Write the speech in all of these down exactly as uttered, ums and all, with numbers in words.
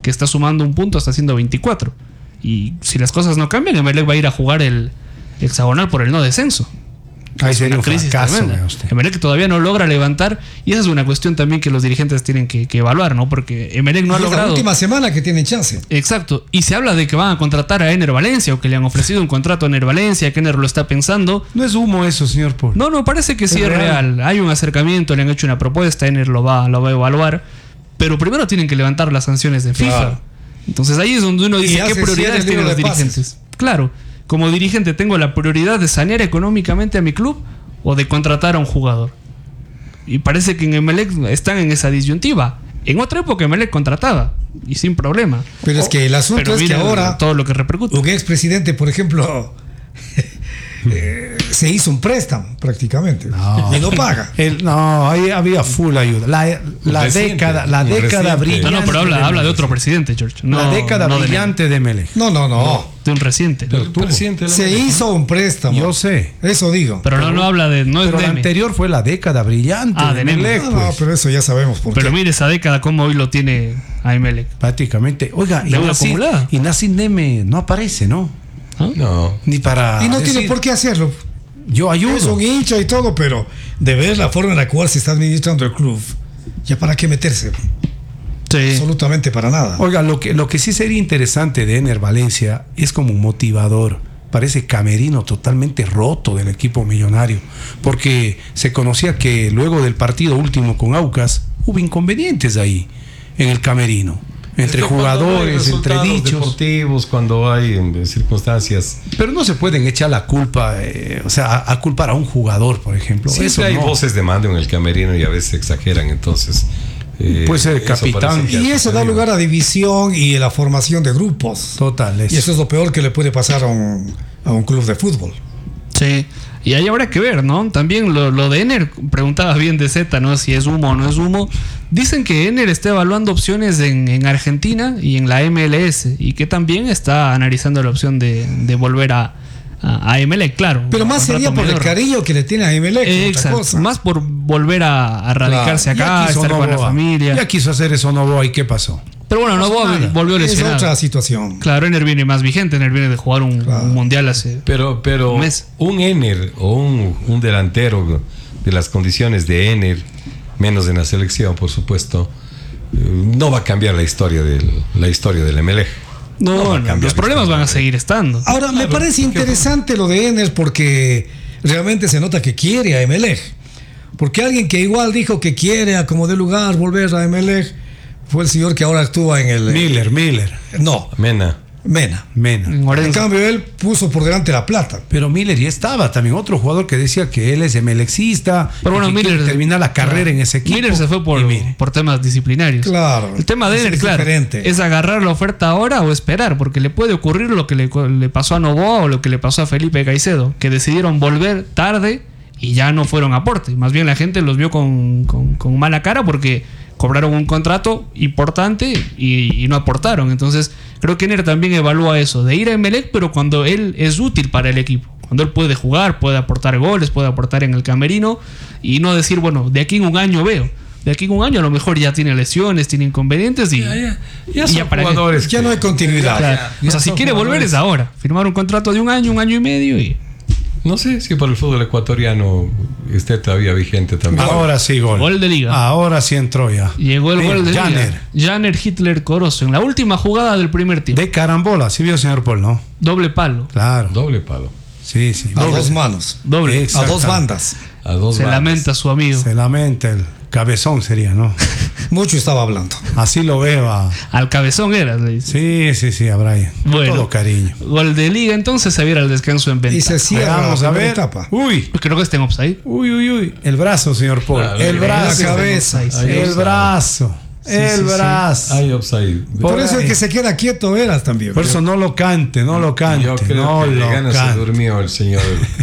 que está sumando un punto, está haciendo veinticuatro. Y si las cosas no cambian, Emelec va a ir a jugar el hexagonal por el no descenso. Ahí sería un fracaso. Emelec todavía no logra levantar, y esa es una cuestión también que los dirigentes tienen que, que evaluar, ¿no? Porque Emelec no ha logrado. Es la última semana que tienen chance. Exacto. Y se habla de que van a contratar a Ener Valencia, o que le han ofrecido un contrato a Ener Valencia, que Ener lo está pensando. No es humo eso, señor Paul. No, no, parece que sí es, es real. real. Hay un acercamiento, le han hecho una propuesta, Ener lo va, lo va a evaluar. Pero primero tienen que levantar las sanciones de FIFA. Claro. Entonces ahí es donde uno dice qué prioridades tienen los dirigentes. Pases. Claro. Como dirigente, ¿tengo la prioridad de sanear económicamente a mi club o de contratar a un jugador? Y parece que en Emelec están en esa disyuntiva. En otra época Emelec contrataba y sin problema. Pero es que el asunto Pero es que ahora todo lo que repercute. Un expresidente, por ejemplo, eh, se hizo un préstamo prácticamente no. y no paga. El, no, ahí había full ayuda. La, la reciente, década, la década brillante. No, no, pero habla, de habla de otro presidente, George. No, la década no brillante de, de Emelec. No, no, no. no. De un reciente. Pero tú, presidente se hizo un préstamo. Yo sé. Eso digo. Pero, pero no, no habla de. No pero es la anterior fue la década brillante ah, de Emelec. No, pues. no, pero eso ya sabemos por pero qué. mire esa década cómo hoy lo tiene a Emelec. Prácticamente. Oiga, de una acumulada. Y Nassim Neme no aparece, ¿no? ¿Ah? No. Ni para. Y no decir, tiene por qué hacerlo. Yo ayudo. Es un hincha y todo, pero de ver la forma en la cual se está administrando el club, ¿ya para qué meterse? Sí. Absolutamente para nada. Oiga, lo que, lo que sí sería interesante de Ener Valencia es como un motivador. Parece camerino totalmente roto del equipo millonario, porque se conocía que luego del partido último con Aucas hubo inconvenientes ahí en el camerino. Entre jugadores, entre dichos deportivos, cuando hay en circunstancias. Pero no se pueden echar la culpa, eh, o sea, a, a culpar a un jugador, por ejemplo. Sí, eso hay no. voces de mando en el camerino y a veces exageran, entonces. Eh, puede ser el capitán. Y eso da lugar a división y a la formación de grupos. Total. Eso. Y eso es lo peor que le puede pasar a un, a un club de fútbol. Sí. Y ahí habrá que ver, ¿no? También lo, lo de Ener, preguntaba bien de Z, ¿no? Si es humo o no es humo. Dicen que Ener está evaluando opciones en, en Argentina y en la M L S, y que también está analizando la opción de, de volver a, a, a Emelec, claro. Pero más sería por menor. El cariño que le tiene a Emelec. Eh, exacto. Cosa. Más por volver a, a radicarse claro. acá, estar con la familia. Ya quiso hacer eso Novoa, ¿y qué pasó? Pero bueno, no Novoa volvió lesionado. Es otra situación. Claro, Ener viene más vigente. Ener viene de jugar un, claro. un mundial hace pero, pero un mes. Un Ener o un, un delantero de las condiciones de Ener, menos en la selección, por supuesto, no va a cambiar la historia del, la historia del Emelec. No, no los problemas van a seguir estando. Ahora, claro, me parece interesante lo de Ener porque realmente se nota que quiere a Emelec. Porque alguien que igual dijo que quiere a como de lugar volver a Emelec fue el señor que ahora actúa en el... Miller, Miller. No. Mena. Mena. Mena. En, en cambio, él puso por delante la plata. Pero Miller ya estaba también, otro jugador que decía que él es emelecista. Pero bueno, Miller terminar la carrera claro. en ese equipo. Miller se fue por, por temas disciplinarios. Claro. El tema de Ener, claro, diferente. Es agarrar la oferta ahora o esperar, porque le puede ocurrir lo que le, le pasó a Novoa o lo que le pasó a Felipe Caicedo, que decidieron volver tarde y ya no fueron aporte. Más bien la gente los vio con, con, con mala cara porque cobraron un contrato importante y, y no aportaron. Entonces creo que Ener también evalúa eso, de ir a Emelec, pero cuando él es útil para el equipo, cuando él puede jugar, puede aportar goles, puede aportar en el camerino, y no decir, bueno, de aquí en un año veo. De aquí en un año a lo mejor ya tiene lesiones, tiene inconvenientes y ya, ya, ya y son ya para jugadores que, ya no hay continuidad. Claro. Ya, ya o sea, si quiere volver es ahora, firmar un contrato de un año, un año y medio y... No sé si para el fútbol ecuatoriano esté todavía vigente también. Ahora sí, gol. Gol de liga. Ahora sí entró ya. Llegó el Mira, gol de Janer. liga. Janer Hitler Corozo en la última jugada del primer tiempo. De carambola, ¿sí vio, señor Paul? No. Doble palo. Claro. Doble palo. Sí, sí. A doble. dos manos. Doble. A dos bandas. A dos Se bandas. lamenta su amigo. Se lamenta el cabezón sería, ¿no? Mucho estaba hablando. Así lo veo. A... Al cabezón era, le dice. Sí, sí, sí, a Brian. Bueno, todo cariño. Gol de liga, entonces se viera el descanso en ventaja. Y se cierra Vamos la a ver. etapa. Uy. Creo que está en offside. Uy, uy, uy. El brazo, señor Paul. Claro, el brazo. La cabeza. El, el brazo. Sí, el sí, Sí. brazo. Hay offside. Por, Por eso es que se queda quieto Veras también. Por eso no lo cante, no lo cante. Yo creo no que lo gana cante. se durmió el señor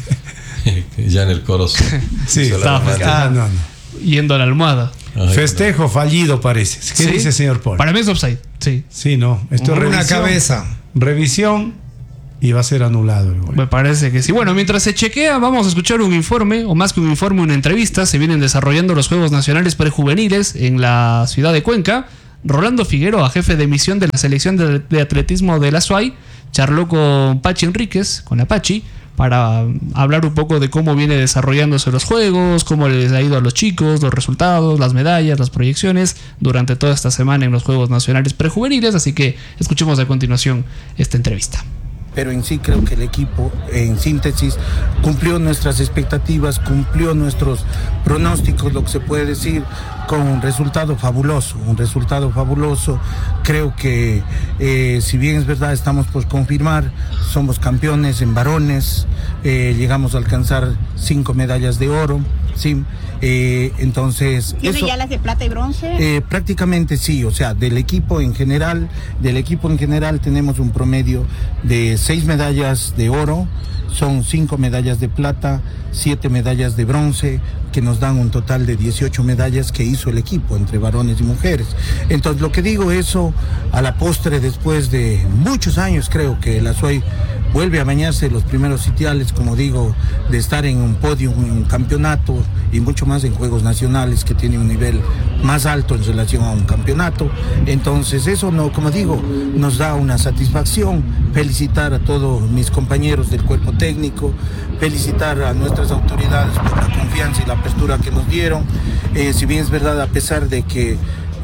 Janer Corozo. Sí, estaba ah, no, no. yendo a la almohada. Ay, Festejo no. fallido parece. ¿Qué ¿Sí? dice, señor Paul? Para mí es offside. Sí. Sí, no. Esto Una es revisión, cabeza. Revisión y va a ser anulado el gol. Me parece que sí. Bueno, mientras se chequea, vamos a escuchar un informe, o más que un informe, una entrevista. Se vienen desarrollando los Juegos Nacionales Prejuveniles en la ciudad de Cuenca. Rolando Figueroa, jefe de misión de la selección de, de atletismo de la S U A Y, charló con Pachi Enríquez, con la Pachi, para hablar un poco de cómo viene desarrollándose los juegos, cómo les ha ido a los chicos, los resultados, las medallas, las proyecciones durante toda esta semana en los Juegos Nacionales Prejuveniles. Así que escuchemos a continuación esta entrevista. Pero en sí creo que el equipo, en síntesis, cumplió nuestras expectativas, cumplió nuestros pronósticos, lo que se puede decir, con un resultado fabuloso, un resultado fabuloso. Creo que, eh, si bien es verdad, estamos por confirmar, somos campeones en varones, eh, llegamos a alcanzar cinco medallas de oro, ¿sí? Eh, entonces... ¿Tiene eso, ya las de plata y bronce? Eh, prácticamente sí, o sea, del equipo en general, del equipo en general tenemos un promedio de seis medallas de oro, son cinco medallas de plata, siete medallas de bronce, que nos dan un total de dieciocho medallas que hizo el equipo entre varones y mujeres. Entonces, lo que digo, eso a la postre, después de muchos años, creo que la S U A Y vuelve a bañarse los primeros sitiales, como digo, de estar en un podio, en un campeonato y mucho más en Juegos Nacionales, que tiene un nivel más alto en relación a un campeonato. Entonces eso, no, como digo, nos da una satisfacción. Felicitar a todos mis compañeros del cuerpo técnico, felicitar a nuestras autoridades por la confianza y la apertura que nos dieron. Eh, si bien es verdad, a pesar de que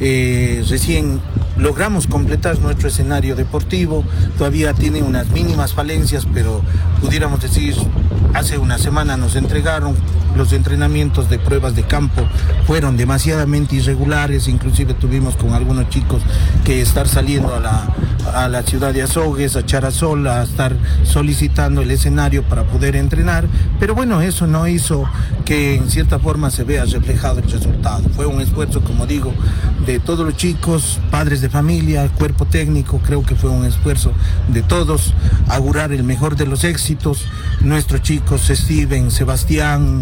eh, recién logramos completar nuestro escenario deportivo, todavía tiene unas mínimas falencias, pero pudiéramos decir, hace una semana nos entregaron, los entrenamientos de pruebas de campo fueron demasiadamente irregulares, inclusive tuvimos con algunos chicos que estar saliendo a la, a la ciudad de Azogues, a Charasol, a estar solicitando el escenario para poder entrenar, pero bueno, eso no hizo que en cierta forma se vea reflejado el resultado. Fue un esfuerzo, como digo, de todos los chicos, padres de familia, cuerpo técnico, creo que fue un esfuerzo de todos, augurar el mejor de los éxitos. Nuestros chicos, Steven, Sebastián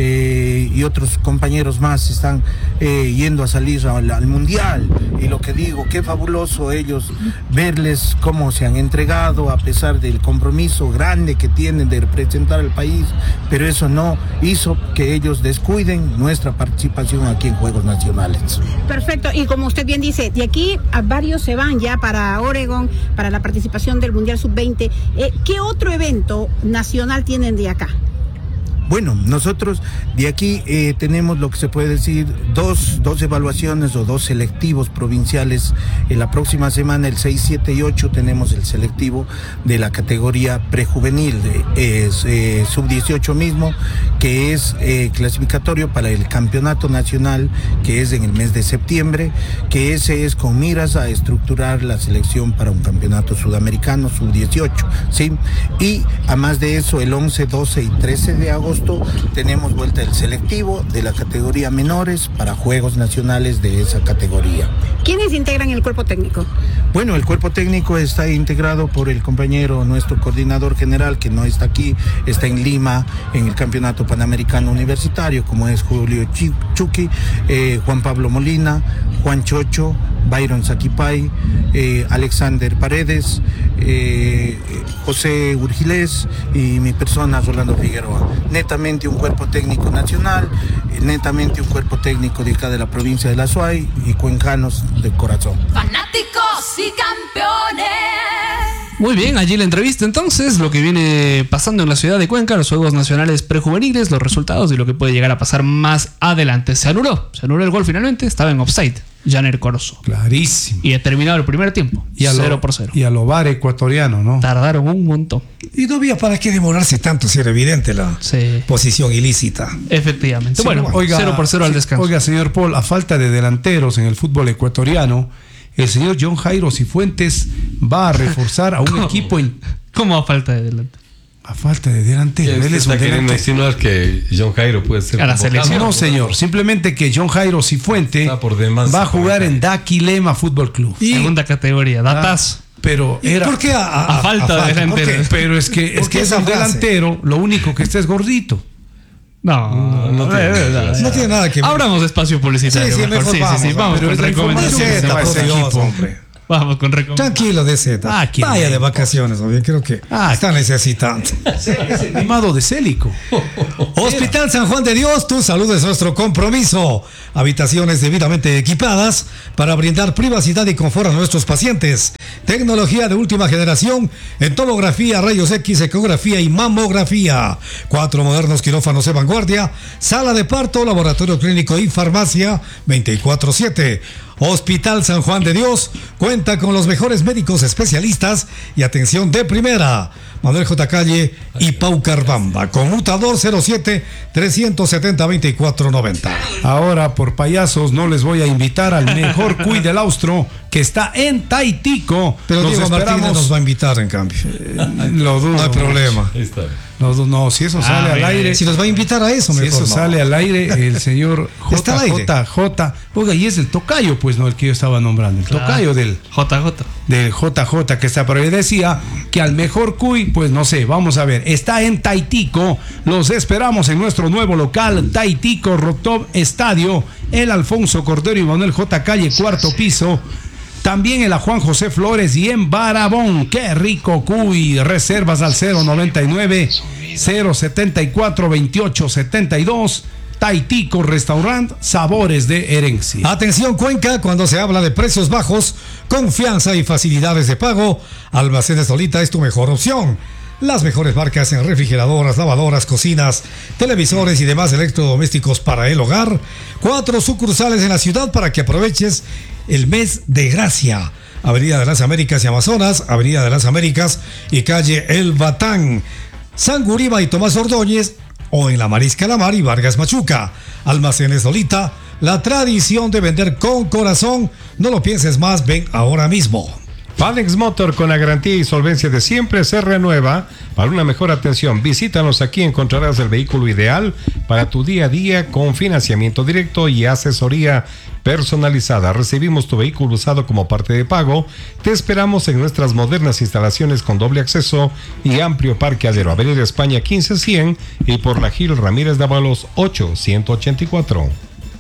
eh, y otros compañeros más están eh, yendo a salir al, al Mundial, y lo que digo, qué fabuloso ellos, verles cómo se han entregado a pesar del compromiso grande que tienen de representar al país, pero eso no hizo que ellos descuiden nuestra participación aquí en Juegos Nacionales. Perfecto, y como usted bien dice, de aquí a varios se van ya para Oregon, para la participación del Mundial sub veinte. Eh, ¿Qué otro evento nacional tienen de acá? Bueno, nosotros de aquí eh, tenemos lo que se puede decir dos, dos evaluaciones o dos selectivos provinciales. En la próxima semana, el seis, siete y ocho, tenemos el selectivo de la categoría prejuvenil, eh, eh, sub dieciocho mismo, que es eh, clasificatorio para el campeonato nacional, que es en el mes de septiembre, que ese es con miras a estructurar la selección para un campeonato sudamericano sub dieciocho, ¿sí? Y además de eso, el once, doce y trece de agosto tenemos vuelta el selectivo de la categoría menores para Juegos Nacionales de esa categoría. ¿Quiénes integran el cuerpo técnico? Bueno, el cuerpo técnico está integrado por el compañero, nuestro coordinador general, que no está aquí, está en Lima, en el Campeonato Panamericano Universitario, como es Julio Chucky, eh, Juan Pablo Molina, Juan Chocho, Byron Saquipay, eh, Alexander Paredes, eh, José Urgilés y mi persona, Rolando Figueroa. Netamente un cuerpo técnico nacional, netamente un cuerpo técnico de acá de la provincia de la S U A Y y cuencanos de corazón. Fanáticos y campeones. Muy bien, allí la entrevista entonces, lo que viene pasando en la ciudad de Cuenca, los Juegos Nacionales Prejuveniles, los resultados y lo que puede llegar a pasar más adelante. Se anuló, se anuló el gol finalmente, estaba en offside, Janer Corozo. Clarísimo. Y ha terminado el primer tiempo, y a cero lo, por cero. Y a lo bar ecuatoriano, ¿no? Tardaron un montón. Y no había para qué demorarse tanto, si era evidente la Sí. posición ilícita. Efectivamente. Sí, bueno, bueno. Oiga, cero por cero al descanso. Oiga, señor Paul, a falta de delanteros en el fútbol ecuatoriano, el señor John Jairo Cifuentes va a reforzar a un ¿Cómo? equipo en, ¿Cómo a falta de delante? a falta de delantero. Él es un está queriendo delantero. insinuar que John Jairo puede ser A la convocado? selección. No, señor. Simplemente que John Jairo Cifuente Está por demás. va a jugar en Daquilema Fútbol Club. Y- Segunda categoría, datas. Pero ¿Y era. ¿Por qué a, a falta de ¿Por delantero? qué? Pero es que es ¿Por que qué es esa un frase? delantero. Lo único que está es gordito. No, No, no tiene eh, nada que eh, ver. No tiene nada que ver. Abramos espacio publicitario. Sí, sí, mejor. mejor Sí, vamos, sí, sí, vamos. vamos Pero con es la recomendaciones. información. Camiseta, va ese por Dios, equipo. hombre. Vamos con recomendación. Tranquilo, D Z. Ah, ¿quién Vaya le de vacaciones, ¿no? Creo que Ah, está necesitando. Es el mimado de Célico. Hospital San Juan de Dios, tu salud es nuestro compromiso. Habitaciones debidamente equipadas para brindar privacidad y confort a nuestros pacientes. Tecnología de última generación en tomografía, rayos X, ecografía y mamografía. Cuatro modernos quirófanos de vanguardia, sala de parto, laboratorio clínico y farmacia veinticuatro siete. Hospital San Juan de Dios cuenta con los mejores médicos especialistas y atención de primera. Manuel J. Calle y Pau Carbamba. Conmutador cero siete, trescientos setenta, veinticuatro noventa. Ahora, por payasos, no les voy a invitar al mejor cuy del Austro que está en Taitico. Pero Los Diego Martínez esperamos. nos va a invitar, en cambio. Lo dudo. No hay problema. Ahí está. No, no, si eso sale Ah, al bien. aire. Si nos va a invitar a eso, Si mejor eso no. sale al aire, el señor Está al J aire. J J. Oiga, y es el tocayo, pues, no el que yo estaba nombrando. El tocayo del, J J. del J J que está. Pero él decía que al mejor cuy, pues no sé, vamos a ver. Está en Taitico. Los esperamos en nuestro nuevo local, Taitico Rocktop Estadio. El Alfonso Cordero y Manuel J. Calle, cuarto piso. También en la Juan José Flores y en Barabón. ¡Qué rico cuy! Reservas al cero noventa y nueve, cero setenta y cuatro, veintiocho setenta y dos. Taitico Restaurant, sabores de herencia. Atención Cuenca, cuando se habla de precios bajos, confianza y facilidades de pago, Almacenes Solita es tu mejor opción. Las mejores marcas en refrigeradoras, lavadoras, cocinas, televisores y demás electrodomésticos para el hogar. Cuatro sucursales en la ciudad para que aproveches el mes de gracia. Avenida de las Américas y Amazonas, Avenida de las Américas y calle El Batán. San Guriba y Tomás Ordóñez, o en la Marisca La Mar y Vargas Machuca. Almacenes Solita, la tradición de vender con corazón. No lo pienses más, ven ahora mismo. Fanex Motor, con la garantía y solvencia de siempre, se renueva. Para una mejor atención, visítanos aquí, encontrarás el vehículo ideal para tu día a día con financiamiento directo y asesoría personalizada. Recibimos tu vehículo usado como parte de pago. Te esperamos en nuestras modernas instalaciones con doble acceso y amplio parqueadero. Avenida España quince cien y por la Gil Ramírez de Ábalos ochocientos ochenta y cuatro.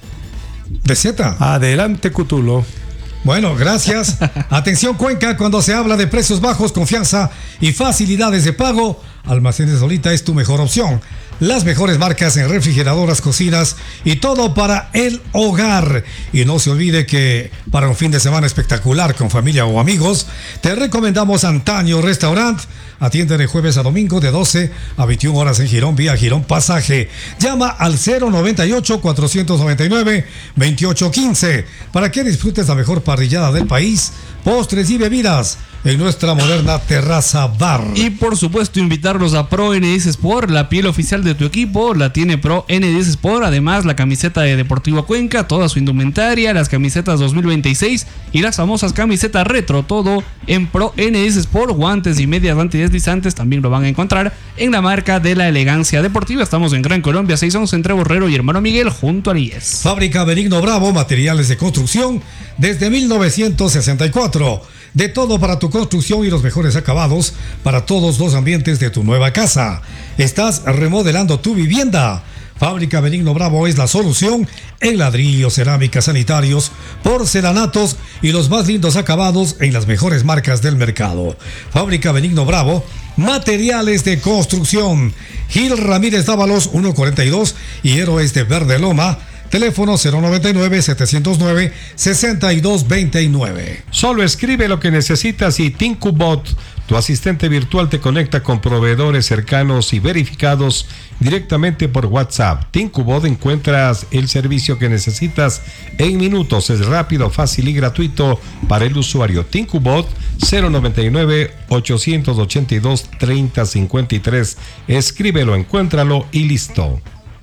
De Z. Adelante, Cutulo. Bueno, gracias. Atención Cuenca, cuando se habla de precios bajos, confianza y facilidades de pago, Almacenes Solita es tu mejor opción. Las mejores marcas en refrigeradoras, cocinas y todo para el hogar. Y no se olvide que para un fin de semana espectacular con familia o amigos, te recomendamos Antaño Restaurant. Atiende de jueves a domingo de doce a veintiuna horas en Girón, vía Girón Pasaje. Llama al cero noventa y ocho, cuatrocientos noventa y nueve, veintiocho quince para que disfrutes la mejor parrillada del país, postres y bebidas en nuestra moderna terraza bar. Y por supuesto invitarlos a Pro N diez Sport, la piel oficial de tu equipo, la tiene Pro N diez Sport. Además, la camiseta de Deportivo Cuenca, toda su indumentaria, las camisetas dos mil veintiséis y las famosas camisetas retro, todo en Pro N diez Sport. Guantes y medias antideslizantes también lo van a encontrar en la marca de la elegancia deportiva. Estamos en Gran Colombia seiscientos once entre Borrero y Hermano Miguel, junto al I E S. Fábrica Benigno Bravo, materiales de construcción desde mil novecientos sesenta y cuatro. De todo para tu construcción y los mejores acabados para todos los ambientes de tu nueva casa. ¿Estás remodelando tu vivienda? Fábrica Benigno Bravo es la solución en ladrillos, cerámicas, sanitarios, porcelanatos y los más lindos acabados en las mejores marcas del mercado. Fábrica Benigno Bravo, materiales de construcción. Gil Ramírez Dávalos ciento cuarenta y dos y Héroes de Verde Loma. Teléfono cero noventa y nueve, setecientos nueve, sesenta y dos veintinueve. Solo escribe lo que necesitas y TinkuBot, tu asistente virtual, te conecta con proveedores cercanos y verificados directamente por WhatsApp. TinkuBot, encuentras el servicio que necesitas en minutos. Es rápido, fácil y gratuito para el usuario. TinkuBot cero noventa y nueve, ochocientos ochenta y dos, treinta cincuenta y tres. Escríbelo, encuéntralo y listo.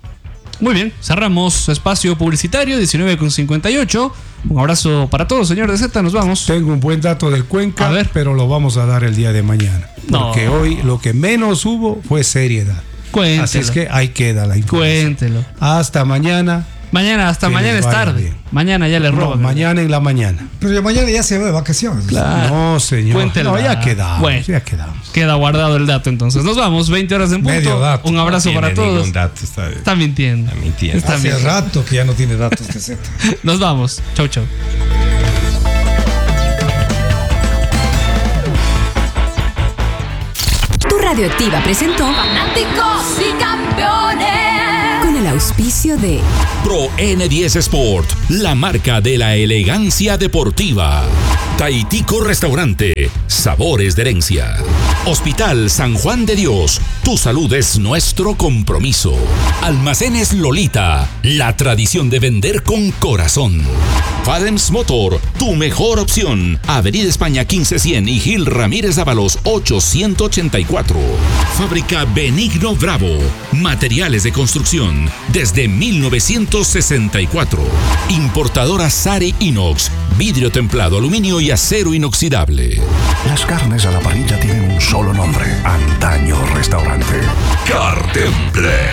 Muy bien, cerramos espacio publicitario, diecinueve con cincuenta y ocho. Un abrazo para todos, señor de Z, nos vamos. Tengo un buen dato del Cuenca, A ver. pero lo vamos a dar el día de mañana. No. Porque hoy lo que menos hubo fue seriedad. Cuéntelo. Así es que ahí queda la información. Cuéntelo. Hasta mañana. Mañana, hasta Que mañana les es vaya tarde. bien. Mañana ya le No, roban. mañana en la mañana. Pero ya mañana ya se va de vacaciones. Claro. No, señor. Cuéntelo. No, ya quedamos. Bueno. Ya quedamos. Queda guardado el dato entonces. Nos vamos, veinte horas en punto. Medio dato. Un abrazo No para tiene todos. ningún dato, está, Está mintiendo. está mintiendo. Está Hace mintiendo. rato que ya no tiene datos de Z. Nos vamos. Chau, chau. Radioactiva presentó Fanáticos y campeones. Con el auspicio de Pro N diez Sport, la marca de la elegancia deportiva. Taitico Restaurante, sabores de herencia. Hospital San Juan de Dios, tu salud es nuestro compromiso. Almacenes Lolita, la tradición de vender con corazón. Fadems Motor, tu mejor opción. Avenida España quince cien y Gil Ramírez Ábalos ochocientos ochenta y cuatro. Fábrica Benigno Bravo, materiales de construcción desde mil novecientos sesenta y cuatro. Importadora Sari Inox, vidrio templado, aluminio y acero inoxidable. Las carnes a la parrilla tienen un solo nombre: Antaño Restaurante. Cartemple.